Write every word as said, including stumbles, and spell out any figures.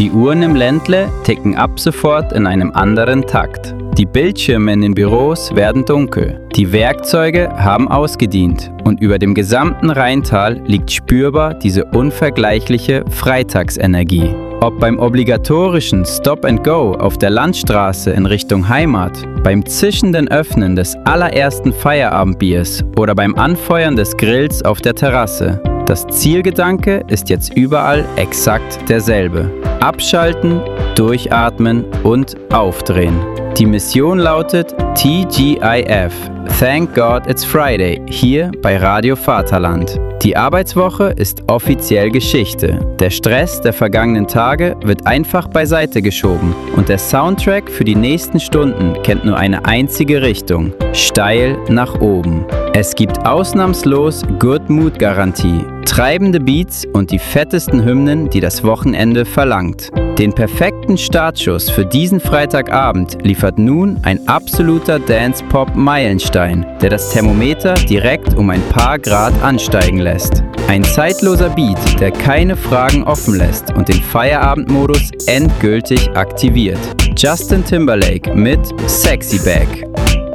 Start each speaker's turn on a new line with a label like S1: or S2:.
S1: Die Uhren im Ländle ticken ab sofort in einem anderen Takt. Die Bildschirme in den Büros werden dunkel. Die Werkzeuge haben ausgedient und über dem gesamten Rheintal liegt spürbar diese unvergleichliche Freitagsenergie. Ob beim obligatorischen Stop and Go auf der Landstraße in Richtung Heimat, beim zischenden Öffnen des allerersten Feierabendbiers oder beim Anfeuern des Grills auf der Terrasse. Das Zielgedanke ist jetzt überall exakt derselbe. Abschalten, durchatmen und aufdrehen. Die Mission lautet T G I F, Thank God It's Friday, hier bei Radio Vaterland. Die Arbeitswoche ist offiziell Geschichte. Der Stress der vergangenen Tage wird einfach beiseite geschoben und der Soundtrack für die nächsten Stunden kennt nur eine einzige Richtung: steil nach oben. Es gibt ausnahmslos Good Mood Garantie, treibende Beats und die fettesten Hymnen, die das Wochenende verlangt. Den perfekten Startschuss für diesen Freitagabend liefert nun ein absoluter Dance-Pop-Meilenstein, der das Thermometer direkt um ein paar Grad ansteigen lässt. Ein zeitloser Beat, der keine Fragen offen lässt und den Feierabendmodus endgültig aktiviert. Justin Timberlake mit Sexy Back.